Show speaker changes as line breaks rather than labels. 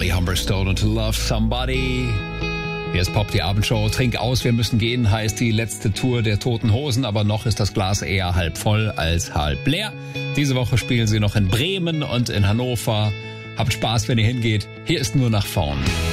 Molly Humberstone und To Love Somebody. Hier ist Pop, die Abendshow. Trink aus, wir müssen gehen, heißt die letzte Tour der Toten Hosen. Aber noch ist das Glas eher halb voll als halb leer. Diese Woche spielen sie noch in Bremen und in Hannover. Habt Spaß, wenn ihr hingeht. Hier ist nur nach vorn.